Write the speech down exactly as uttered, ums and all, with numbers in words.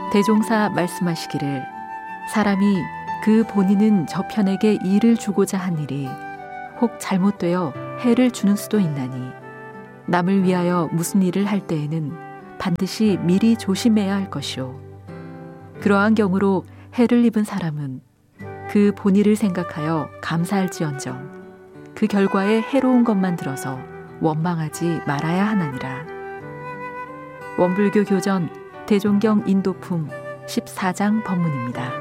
대종사 말씀하시기를 사람이 그 본인은 저편에게 이를 주고자 한 일이 혹 잘못되어 해를 주는 수도 있나니 남을 위하여 무슨 일을 할 때에는 반드시 미리 조심해야 할 것이요 그러한 경우로 해를 입은 사람은 그 본의를 생각하여 감사할지언정 그 결과에 해로운 것만 들어서 원망하지 말아야 하나니라. 원불교 교전 대종경 인도품 십사 장 법문입니다.